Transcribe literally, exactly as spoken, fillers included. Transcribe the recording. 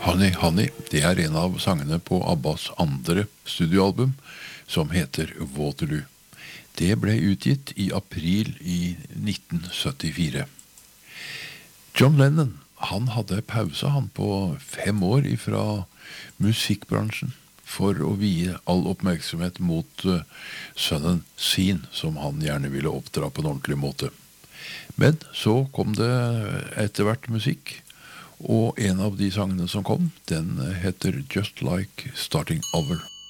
Honey, Honey, det er en av sangene på Abbas andre studioalbum, som heter Waterloo. Det ble utgitt i april i nitten syttifire. John Lennon, han hadde pause han på fem år ifra musikkbransjen for å vie all oppmerksomhet mot uh, sønnen sin, som han gjerne ville oppdra på en ordentlig måte. Men så kom det etter hvert musikk, og en av de sangene som kom, den heter Just Like Starting Over.